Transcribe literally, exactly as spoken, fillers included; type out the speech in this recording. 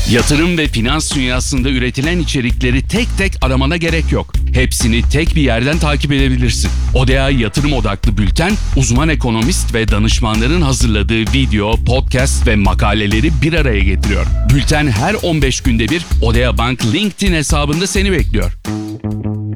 Yatırım ve finans dünyasında üretilen içerikleri tek tek aramana gerek yok. Hepsini tek bir yerden takip edebilirsin. O D A Yatırım Odaklı Bülten, uzman ekonomist ve danışmanların hazırladığı video, podcast ve makaleleri bir araya getiriyor. Bülten her on beş günde bir O D A Bank LinkedIn hesabında seni bekliyor.